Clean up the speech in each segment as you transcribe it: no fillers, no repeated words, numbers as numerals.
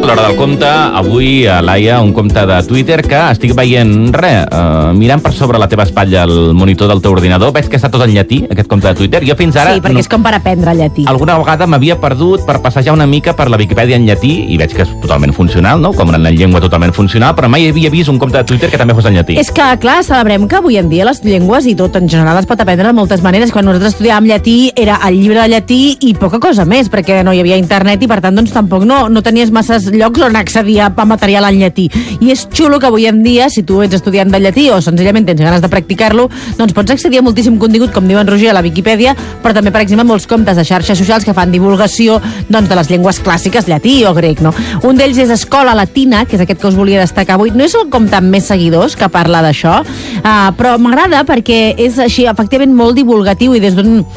l'hora del compte. Avui, Laia, un compte de Twitter que estic veient, mirant per sobre la teva espatlla el monitor del teu ordinador. Veig que està tot en llatí, aquest compte de Twitter. Jo fins ara... Sí, perquè és com per aprendre llatí. Alguna vegada m'havia perdut per passejar una mica per la Viquipèdia en llatí i veig que és totalment funcional, no? Com una llengua totalment funcional, però mai havia vist un compte de Twitter que també fos en llatí. És que, clar, celebrem que avui en dia les llengües i tot en general es pot aprendre de moltes maneres. Quan nosaltres estudiàvem llatí era el llibre de llatí i poca cosa més, perquè no hi havia internet i per tant doncs tampoc no tenies masses llocs on accedir a material en llatí. I és xulo que avui en dia, si tu ets estudiant de llatí o senzillament tens ganes de practicar-lo, doncs pots accedir a moltíssim contingut, com diu en Roger, a la Viquipèdia, però també, per exemple, molts comptes de xarxes socials que fan divulgació doncs, de les llengües clàssiques, llatí o grec, no? Un d'ells és Escola Latina, que és aquest que us volia destacar avui. No és el compte amb més seguidors que parla d'això, però m'agrada perquè és així, efectivament, molt divulgatiu i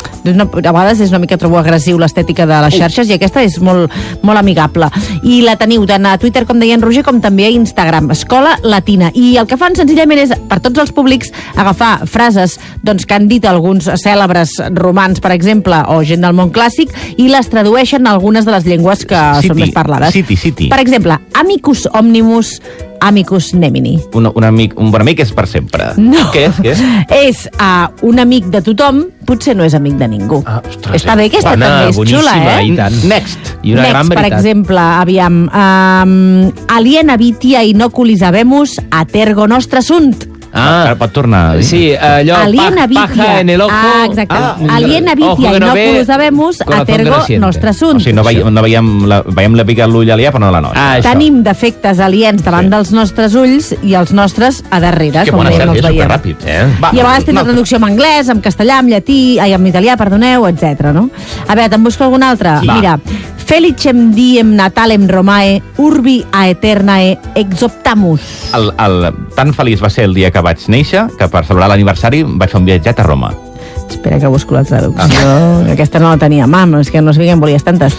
a vegades és una mica, trobo, agressiu l'estètica de les xarxes i aquesta és molt, molt amigable. I la teniu tant a Twitter, com deia en Roger, com també a Instagram, Escola Latina. I el que fan senzillament és, per tots els públics, agafar frases doncs, que han dit alguns cèlebres romans, per exemple, o gent del món clàssic, i les tradueixen a algues de les llengües que són més parlades. Citi. Per exemple, amicus omnibus, amicus nemini. Un bon amic és per sempre. No. Què és? És un amic de tothom, potser no és amic de ningú. Ostres, està bé, aquesta també és xula, I tant. Next. I una gran Next, per veritat. exemple, aviam, aliena vitia inoculis habemus atergo nostra sunt. Pot tornar a dir? Sí, allò, Aliena vitia. paja en el ojo. Exacte. Aliena vitia inoculus habemus atergo nostra sunt. O sigui, no veiem la pica a l'ull aliè, però no la nostra. Tenim defectes aliens davant dels nostres ulls i els nostres a darrere, Que com bona veiem els sèrie, veiem. superràpid. I a vegades tens la traducció en anglès, en castellà, en llatí, en italià, perdoneu, etc. No? A veure, te'n busco alguna altra? Sí. Mira, Felicem diem natalem Romae, urbi aeternae exoptamus. Tan feliç va ser el dia que vaig néixer que per celebrar l'aniversari vaig fer un viatget a Roma. Espera que busco la traducció. Aquesta no la tenia. Mam, és que no sabia que en volies tantes.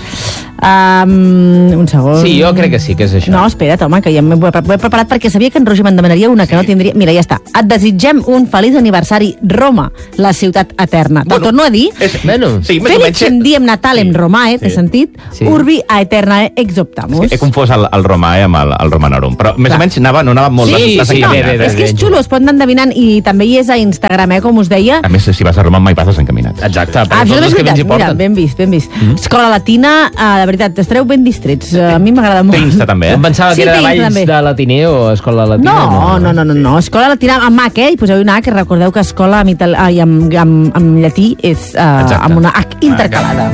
Un segon. Sí, jo crec que sí, que és això. No, espera't, home, que ja m'ho he preparat perquè sabia que en Roger me'n demanaria una que no tindria... Mira, ja està. Et desitgem un feliç aniversari Roma, la ciutat eterna. Te'l torno a dir. Sí, Felicem diem natalem Romae, t'he sentit? Sí. Urbi aeternae exoptamus. He confós el Romae amb el Romanorum, però més o menys no anava molt bé. És que és xulo, es pot anar endevinant i també hi és a Instagram, com us deia. A més, si vas a Roma mai passes encaminat. Exacte, Això perquè també tots és els que veritat, vens hi mira, porten. ben vist. Escola Latina, de veritat, estareu ben distrets. A mi m'agrada molt. Té Insta, també, Em pensava que era té Insta, Valls també. de Latineo o Escola Latina. No. Escola Latina amb H, i poseu una H, que recordeu que escola amb llatí és amb una H intercalada.